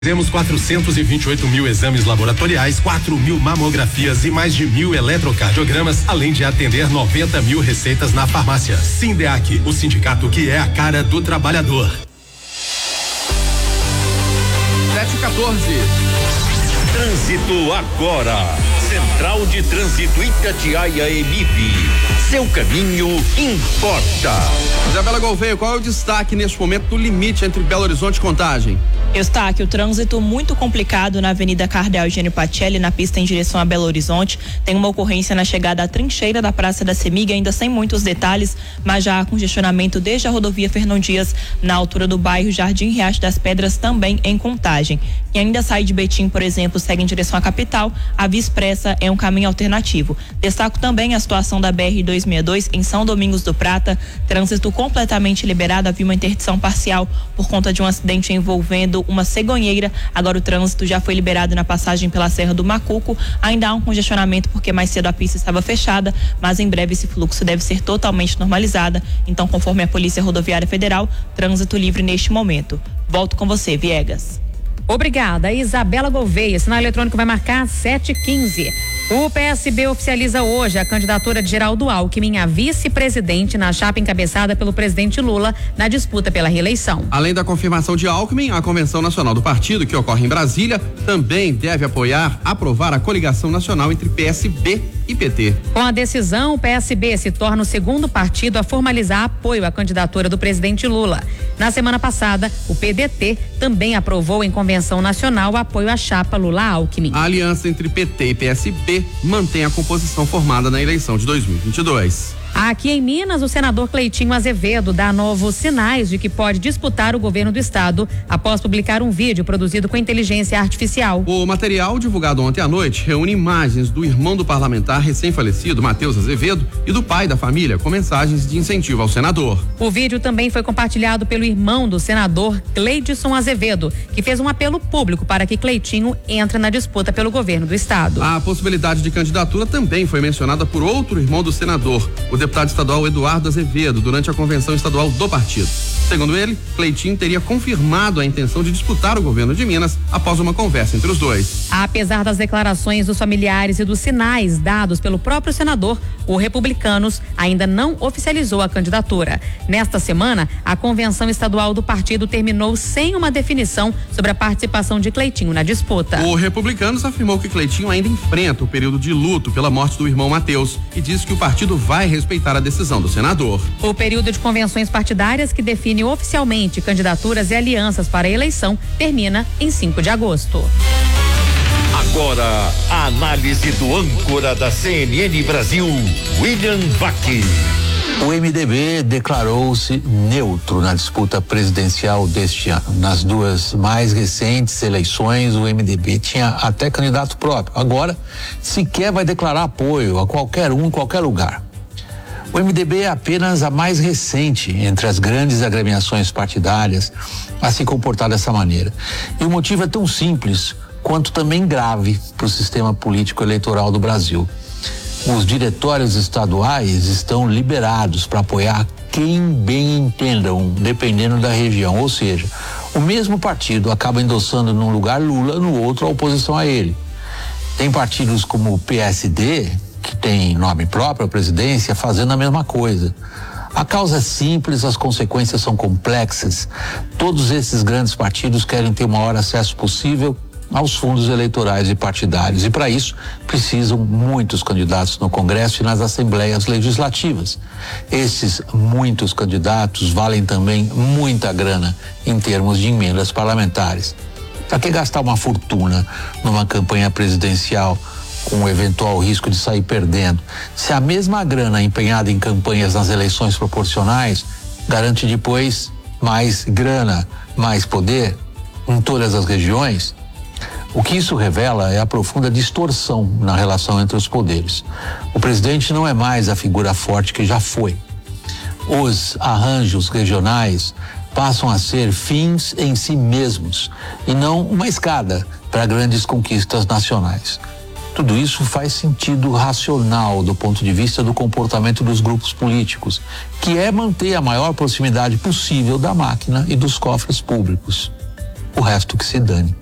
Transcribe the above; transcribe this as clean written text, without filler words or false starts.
Temos 428 mil exames laboratoriais, 4 mil mamografias e mais de 1.000 eletrocardiogramas, além de atender 90 mil receitas na farmácia. Sindeac, o sindicato que é a cara do trabalhador. 7h14. Trânsito agora. Central de Trânsito Itatiaia Emip. Seu caminho importa. Isabela Gouveia, qual é o destaque neste momento do limite entre Belo Horizonte e Contagem? Destaque: o trânsito muito complicado na Avenida Cardeal Eugênio Pacelli, na pista em direção a Belo Horizonte. Tem uma ocorrência na chegada à trincheira da Praça da Semig, ainda sem muitos detalhes, mas já há congestionamento desde a rodovia Fernão Dias, na altura do bairro Jardim Riacho das Pedras, também em Contagem. E ainda sai de Betim, por exemplo, segue em direção à capital. A Via Expressa é um caminho alternativo. Destaco também a situação da BR-262 em São Domingos do Prata. Trânsito completamente liberado, havia uma interdição parcial por conta de um acidente envolvendo uma cegonheira. Agora o trânsito já foi liberado na passagem pela Serra do Macuco. Ainda há um congestionamento porque mais cedo a pista estava fechada, mas em breve esse fluxo deve ser totalmente normalizado. Então, conforme a Polícia Rodoviária Federal, trânsito livre neste momento. Volto com você, Viegas. Obrigada, Isabela Gouveia. Sinal eletrônico vai marcar 7h15. O PSB oficializa hoje a candidatura de Geraldo Alckmin a vice-presidente na chapa encabeçada pelo presidente Lula na disputa pela reeleição. Além da confirmação de Alckmin, a Convenção Nacional do Partido, que ocorre em Brasília, também deve aprovar a coligação nacional entre PSB e PT. Com a decisão, o PSB se torna o segundo partido a formalizar apoio à candidatura do presidente Lula. Na semana passada, o PDT também aprovou em convenção nacional o apoio à chapa Lula-Alckmin. A aliança entre PT e PSB mantém a composição formada na eleição de 2022. Aqui em Minas, o senador Cleitinho Azevedo dá novos sinais de que pode disputar o governo do estado após publicar um vídeo produzido com inteligência artificial. O material, divulgado ontem à noite, reúne imagens do irmão do parlamentar recém-falecido, Matheus Azevedo, e do pai da família, com mensagens de incentivo ao senador. O vídeo também foi compartilhado pelo irmão do senador, Cleidson Azevedo, que fez um apelo público para que Cleitinho entre na disputa pelo governo do estado. A possibilidade de candidatura também foi mencionada por outro irmão do senador, o deputado estadual Eduardo Azevedo, durante a convenção estadual do partido. Segundo ele, Cleitinho teria confirmado a intenção de disputar o governo de Minas após uma conversa entre os dois. Apesar das declarações dos familiares e dos sinais dados pelo próprio senador, o Republicanos ainda não oficializou a candidatura. Nesta semana, a convenção estadual do partido terminou sem uma definição sobre a participação de Cleitinho na disputa. O Republicanos afirmou que Cleitinho ainda enfrenta o período de luto pela morte do irmão Matheus e disse que o partido vai respeitar a decisão do senador. O período de convenções partidárias, que define oficialmente candidaturas e alianças para a eleição, termina em 5 de agosto. Agora, a análise do âncora da CNN Brasil, William Vac. O MDB declarou-se neutro na disputa presidencial deste ano. Nas duas mais recentes eleições, o MDB tinha até candidato próprio. Agora, sequer vai declarar apoio a qualquer um em qualquer lugar. O MDB é apenas a mais recente entre as grandes agremiações partidárias a se comportar dessa maneira. E o motivo é tão simples quanto também grave para o sistema político eleitoral do Brasil. Os diretórios estaduais estão liberados para apoiar quem bem entendam, dependendo da região. Ou seja, o mesmo partido acaba endossando num lugar Lula, no outro a oposição a ele. Tem partidos como o PSD, que tem nome próprio à presidência, fazendo a mesma coisa. A causa é simples, as consequências são complexas. Todos esses grandes partidos querem ter o maior acesso possível aos fundos eleitorais e partidários, e para isso precisam muitos candidatos no Congresso e nas assembleias legislativas. Esses muitos candidatos valem também muita grana em termos de emendas parlamentares. Para que gastar uma fortuna numa campanha presidencial com o eventual risco de sair perdendo, se a mesma grana empenhada em campanhas nas eleições proporcionais garante depois mais grana, mais poder em todas as regiões? O que isso revela é a profunda distorção na relação entre os poderes. O presidente não é mais a figura forte que já foi. Os arranjos regionais passam a ser fins em si mesmos e não uma escada para grandes conquistas nacionais. Tudo isso faz sentido racional do ponto de vista do comportamento dos grupos políticos, que é manter a maior proximidade possível da máquina e dos cofres públicos. O resto que se dane.